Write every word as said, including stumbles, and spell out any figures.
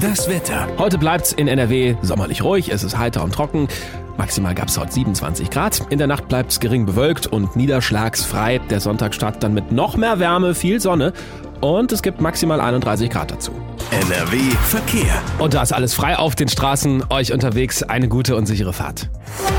Das Wetter. Heute bleibt's in N R W sommerlich ruhig, es ist heiter und trocken. Maximal gab's heute siebenundzwanzig Grad. In der Nacht bleibt's gering bewölkt und niederschlagsfrei. Der Sonntag startet dann mit noch mehr Wärme, viel Sonne und es gibt maximal einunddreißig Grad dazu. N R W Verkehr. Und da ist alles frei auf den Straßen. Euch unterwegs eine gute und sichere Fahrt.